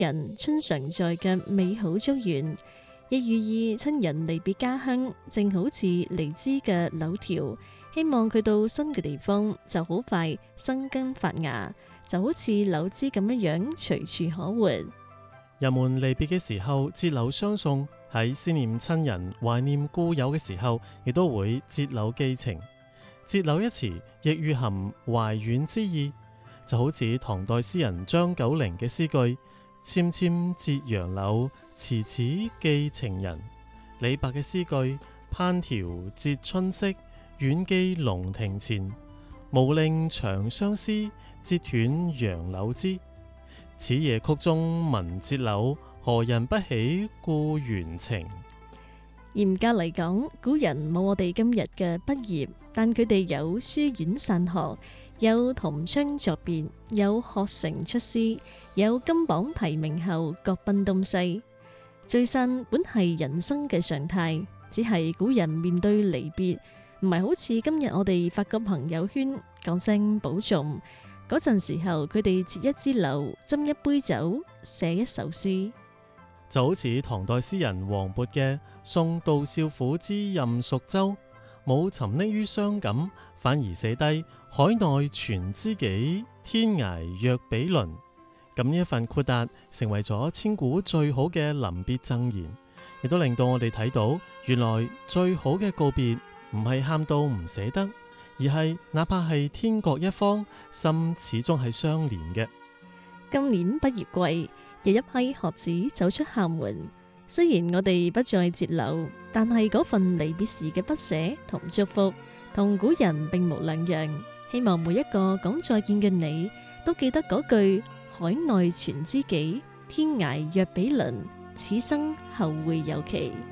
人春常在嘅美好祝願，亦寓意親人離別家鄉，正好似離枝嘅柳條，希望佢到新嘅地方就好快生根發芽，就好似柳枝咁樣隨處可活。 人們離別嘅時候折柳相送，喺思念親人、懷念故友嘅時候，亦都會折柳寄情。折柳一詞亦蘊含懷遠之意，就好似唐代詩人張九齡嘅詩句：纖纖折楊柳，遲遲寄情人。李白嘅詩句：烹調節春色，遠寄龍庭前。無令長相思，折斷楊柳枝。此夜曲中聞折柳，何人不起故園情？ 嚴格嚟講，古人冇我哋今日嘅畢業，但佢哋有書院散學，有同窗作別，有學成出師，有金榜題名後各奔東西。聚散本係人生嘅常態，只係古人面對離別，唔係好似今日我哋發個朋友圈講聲保重。嗰陣時候，佢哋折一支柳，斟一杯酒，寫一首詩。 就好似唐代詩人王勃嘅《送杜少府之任蜀州》，冇沉溺於傷感，反而寫低海內存知己，天涯若比鄰。咁呢一份豁達，成為咗千古最好嘅臨別贈言，亦都令到我哋睇到，原來最好嘅告別唔係喊到唔捨得，而係哪怕係天各一方，心始終係相連嘅。 今年畢業季，有一批學子走出校門，雖然我哋不再折柳，但係嗰份離別時嘅不捨同祝福，同古人並無兩樣。希望每一個講再見嘅你，都記得嗰句海內存知己，天涯若比鄰，此生後會有期。